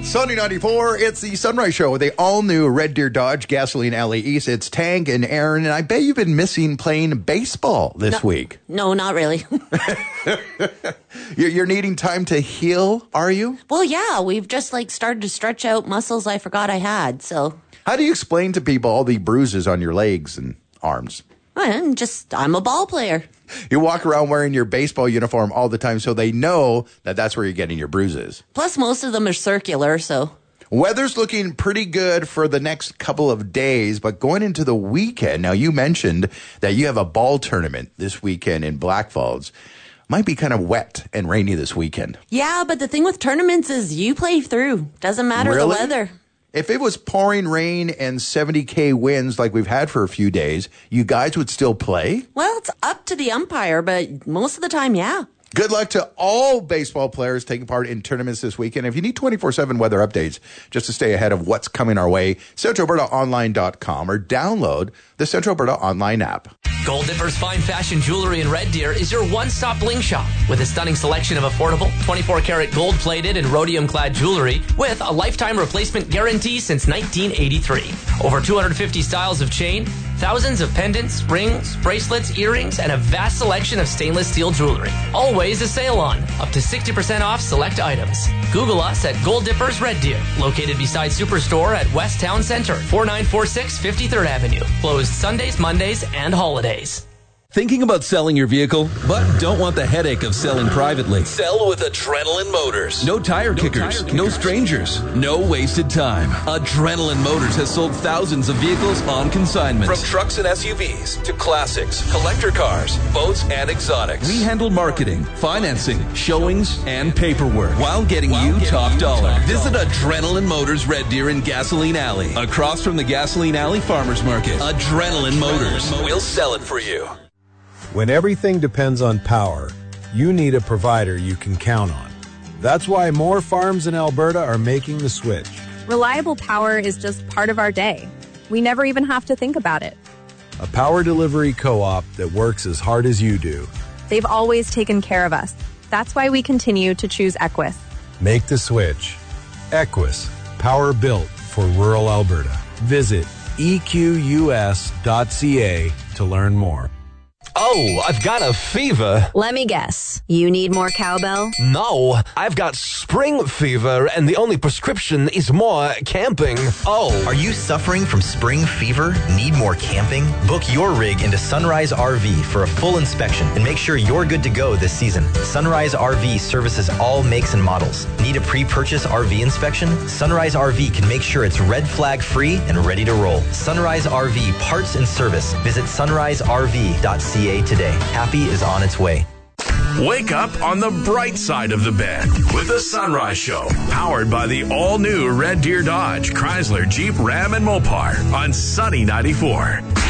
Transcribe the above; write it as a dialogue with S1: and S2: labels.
S1: Sunny 94, it's the Sunrise Show with the all-new Red Deer Dodge Gasoline Alley East. It's Tank and Aaron, and I bet you've been missing playing baseball this week.
S2: No, not really.
S1: You're needing time to heal, are you?
S2: Well, yeah, we've just started to stretch out muscles I forgot I had, so.
S1: How do you explain to people all the bruises on your legs and arms?
S2: I'm a ball player.
S1: You walk around wearing your baseball uniform all the time, so they know that that's where you're getting your bruises.
S2: Plus, most of them are circular, so.
S1: Weather's looking pretty good for the next couple of days, but going into the weekend, now you mentioned that you have a ball tournament this weekend in Black Falls. Might be kind of wet and rainy this weekend.
S2: Yeah, but the thing with tournaments is you play through. Doesn't matter the weather.
S1: If it was pouring rain and 70K winds like we've had for a few days, you guys would still play?
S2: Well, it's up to the umpire, but most of the time, yeah.
S1: Good luck to all baseball players taking part in tournaments this weekend. If you need 24/7 weather updates just to stay ahead of what's coming our way, CentralAlbertaOnline.com or download the Central Alberta Online app.
S3: Gold Dipper's Fine Fashion Jewelry in Red Deer is your one-stop bling shop with a stunning selection of affordable 24-karat gold-plated and rhodium-clad jewelry with a lifetime replacement guarantee since 1983. Over 250 styles of chain, thousands of pendants, rings, bracelets, earrings, and a vast selection of stainless steel jewelry. Always a sale on, up to 60% off select items. Google us at Gold Dippers Red Deer, located beside Superstore at West Town Center, 4946 53rd Avenue. Closed Sundays, Mondays, and holidays.
S4: Thinking about selling your vehicle, but don't want the headache of selling privately? Sell with Adrenaline Motors. No tire kickers, no strangers, no wasted time. Adrenaline Motors has sold thousands of vehicles on consignment. From trucks and SUVs to classics, collector cars, boats, and exotics. We handle marketing, financing, showings, and paperwork while getting you top dollar. Visit Adrenaline Motors Red Deer in Gasoline Alley, across from the Gasoline Alley Farmers Market. Adrenaline Motors. We'll sell it for you.
S5: When everything depends on power, you need a provider you can count on. That's why more farms in Alberta are making the switch.
S6: Reliable power is just part of our day. We never even have to think about it.
S5: A power delivery co-op that works as hard as you do.
S6: They've always taken care of us. That's why we continue to choose Equus.
S5: Make the switch. Equus, power built for rural Alberta. Visit equs.ca to learn more.
S7: Oh, I've got a fever.
S8: Let me guess. You need more cowbell?
S7: No, I've got spring fever, and the only prescription is more camping. Oh.
S9: Are you suffering from spring fever? Need more camping? Book your rig into Sunrise RV for a full inspection and make sure you're good to go this season. Sunrise RV services all makes and models. Need a pre-purchase RV inspection? Sunrise RV can make sure it's red flag free and ready to roll. Sunrise RV parts and service. Visit sunriserv.ca today. Happy is on its way.
S10: Wake up on the bright side of the bed with the Sunrise Show, powered by the all-new Red Deer Dodge, Chrysler, Jeep, Ram, and Mopar on Sunny 94.